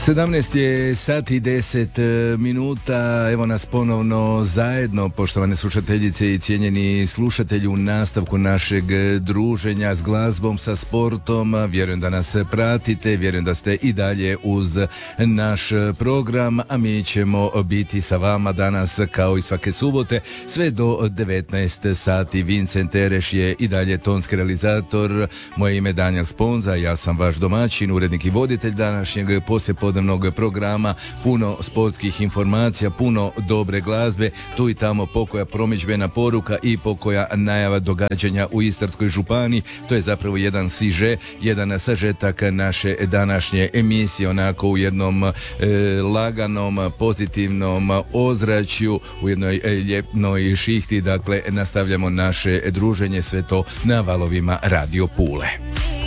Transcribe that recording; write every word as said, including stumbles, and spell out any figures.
sedamnaest je sati deset minuta, evo nas ponovno zajedno, poštovane slušateljice i cijenjeni slušatelji, u nastavku našeg druženja s glazbom, sa sportom. Vjerujem da nas pratite, vjerujem da ste i dalje uz naš program, a mi ćemo biti sa vama danas kao i svake subote sve do devetnaest sati. Vincent Tereš je i dalje tonski realizator, moje ime Daniel Sponza, ja sam vaš domaćin, urednik i voditelj današnjeg poslijepodnevnog programa. Puno sportskih informacija, puno dobre glazbe, tu i tamo pokoja promidžbena poruka i pokoja najava događanja u Istarskoj županiji. To je zapravo jedan siže, jedan sažetak naše današnje emisije, onako u jednom e, laganom, pozitivnom ozračju, u jednoj e, ljepnoj šihti. Dakle, nastavljamo naše druženje, sve to na valovima Radio Pule.